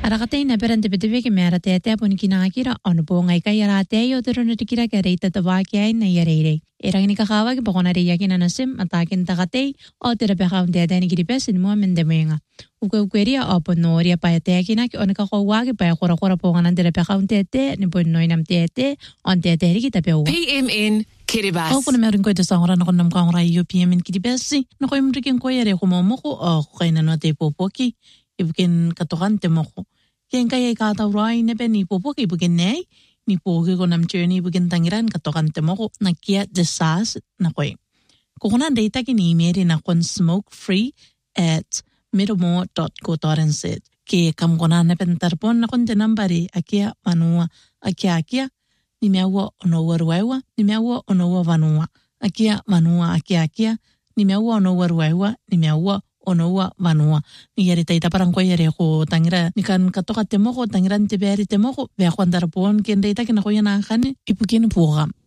Arakatay na perante peteveke mera tete pun kinakira ono po ngai kai arate yo tero na tikira kare tatawaki ay na yarere. Erang ni kakawa ki pakona re yakin anasim atakin takatay o tera pekaun tete ni kiripesin mo mendemenga. Ukeukeria o ponoria pa tete na ki ono kakawa ki pa kora po nganan tera pekaun tete ni pun noinam tete on tete ri kita pewa. PMN Kiribati. O kuna meron ko ito sa ngora na kunam ka ngora iyo PMN Kiribati. Na ko imrikin ko yare kumomoko o kaya na te popoki. Ibukin katokante moko. Kaya kaya katawrai na ni popoki ibukin nei. Ni poki ko nam journey ibukin tangiran katokante moko. Nakia desas na koy. Kukuna data kinimeri na kon smoke-free@middlemore.co.nz. Kaya kam kuna na pentarpon na kon tinambari akia manua akia. Ni meawa onowa ruewa, ni meawa onowa vanua. Akia manua akia. Ni meawa onowa ruewa, ni meawa onowa vanua. Ni yari taita parang ko yari ko tangira ni kan katoka temoko tangiran tiberi temoko be ko andarapon ken data kina ko yana kan ipukin program.